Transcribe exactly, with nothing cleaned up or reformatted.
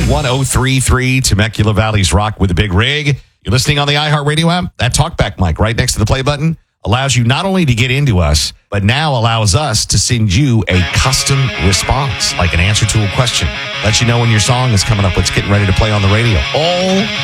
one oh three point three Temecula Valley's Rock with a Big Rig. You're listening on the iHeartRadio app. That talkback mic right next to the play button allows you not only to get into us, but now allows us to send you a custom response, like an answer to a question. Let you know when your song is coming up, what's getting ready to play on the radio. All